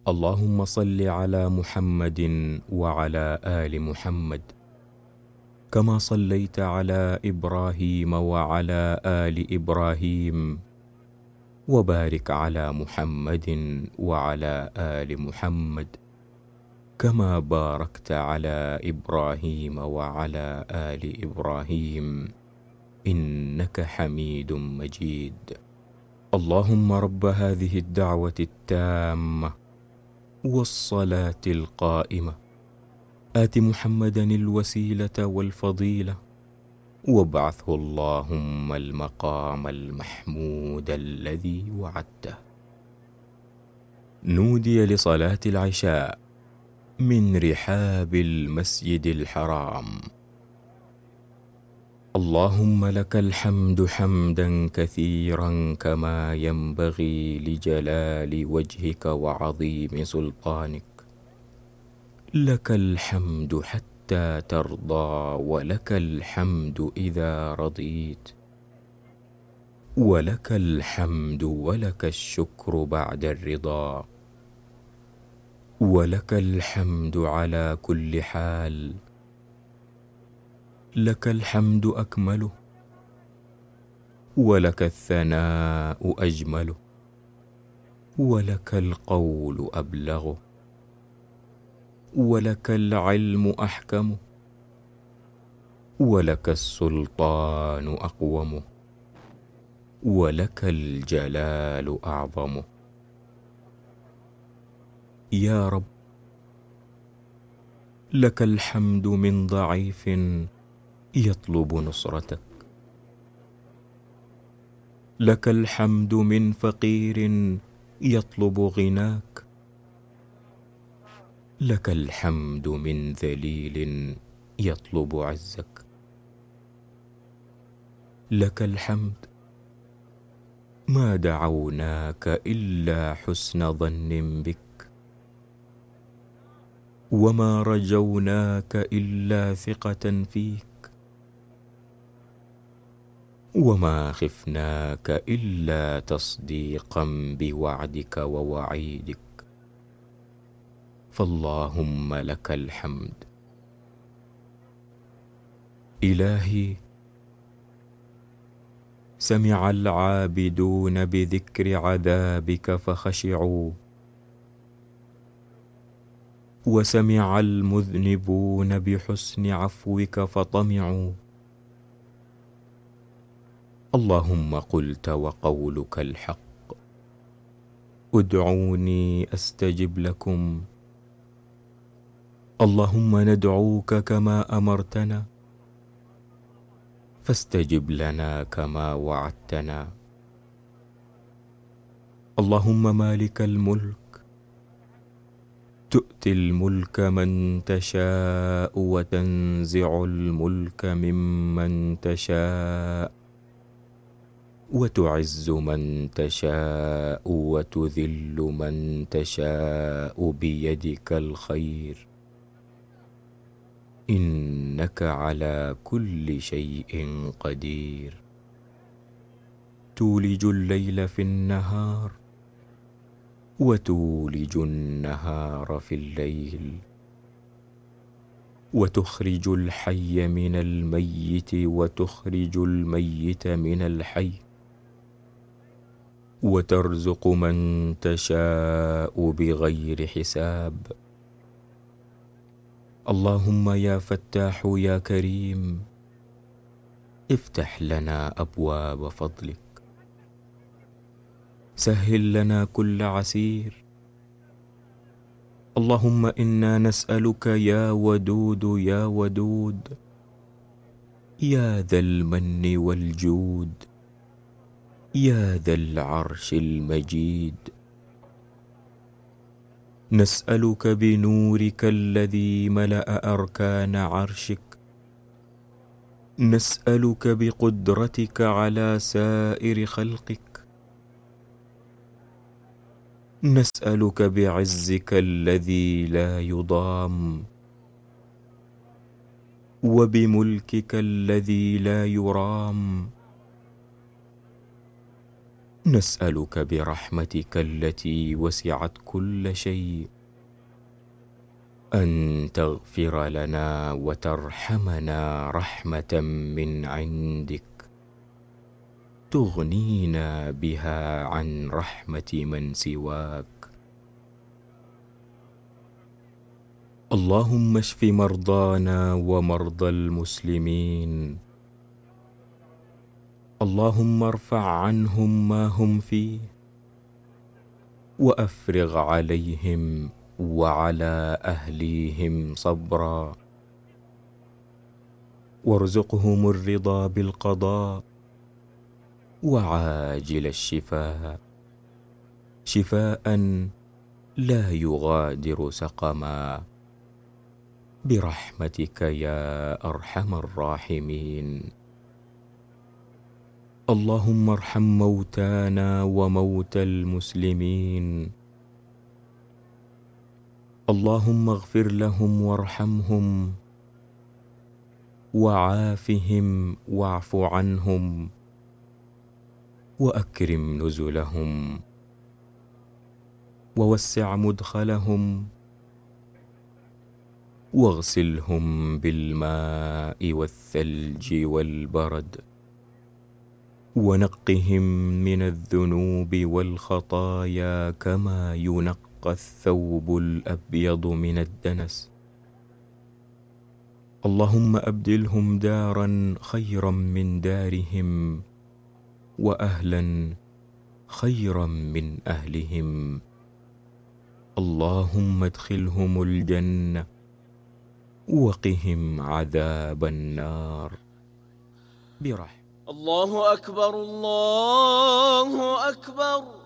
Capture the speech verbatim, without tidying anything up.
اللهم صل على محمد وعلى آل محمد كما صليت على إبراهيم وعلى آل إبراهيم، وبارك على محمد وعلى آل محمد كما باركت على إبراهيم وعلى آل إبراهيم إنك حميد مجيد. اللهم رب هذه الدعوة التامة والصلاة القائمة، آت محمدا الوسيلة والفضيلة وابعثه اللهم المقام المحمود الذي وعدته. نودي لصلاة العشاء من رحاب المسجد الحرام. اللهم لك الحمد حمدا كثيرا كما ينبغي لجلال وجهك وعظيم سلطانك. لك الحمد حتى ترضى، ولك الحمد إذا رضيت، ولك الحمد ولك الشكر بعد الرضا، ولك الحمد على كل حال. لك الحمد أكمله، ولك الثناء أجمله، ولك القول أبلغه، ولك العلم أحكمه، ولك السلطان أقومه، ولك الجلال أعظمه. يا رب، لك الحمد من ضعيف يطلب نصرتك، لك الحمد من فقير يطلب غناك، لك الحمد من ذليل يطلب عزك. لك الحمد ما دعوناك إلا حسن ظن بك، وما رجوناك إلا ثقة فيك، وما خفناك إلا تصديقا بوعدك ووعيدك. فاللهم لك الحمد. إلهي، سمع العابدون بذكر عذابك فخشعوا، وسمع المذنبون بحسن عفوك فطمعوا. اللهم قلت وقولك الحق، ادعوني أستجب لكم. اللهم ندعوك كما أمرتنا، فاستجب لنا كما وعدتنا. اللهم مالك الملك، تؤتي الملك من تشاء وتنزع الملك ممن تشاء، وتعز من تشاء وتذل من تشاء بيدك الخير، إنك على كل شيء قدير. تولج الليل في النهار، وتولج النهار في الليل، وتخرج الحي من الميت، وتخرج الميت من الحي، وترزق من تشاء بغير حساب. اللهم يا فتاح يا كريم، افتح لنا أبواب فضلك، سهل لنا كل عسير. اللهم إنا نسألك يا ودود يا ودود، يا ذا المن والجود، يا ذا العرش المجيد، نسألك بنورك الذي ملأ أركان عرشك، نسألك بقدرتك على سائر خلقك، نسألك بعزك الذي لا يضام، وبملكك الذي لا يرام. نسألك برحمتك التي وسعت كل شيء أن تغفر لنا وترحمنا رحمة من عندك تغنينا بها عن رحمة من سواك. اللهم اشف مرضانا ومرضى المسلمين. اللهم ارفع عنهم ما هم فيه وأفرغ عليهم وعلى أهليهم صبرا، وارزقهم الرضا بالقضاء وعاجل الشفاء، شفاء لا يغادر سقما، برحمتك يا أرحم الراحمين. اللهم ارحم موتانا وموتى المسلمين. اللهم اغفر لهم وارحمهم وعافهم واعف عنهم وأكرم نزلهم ووسع مدخلهم واغسلهم بالماء والثلج والبرد ونقهم من الذنوب والخطايا كما ينقى الثوب الأبيض من الدنس. اللهم أبدلهم دارا خيرا من دارهم وأهلا خيرا من أهلهم. اللهم ادخلهم الجنة وقهم عذاب النار برحمة. الله أكبر الله أكبر.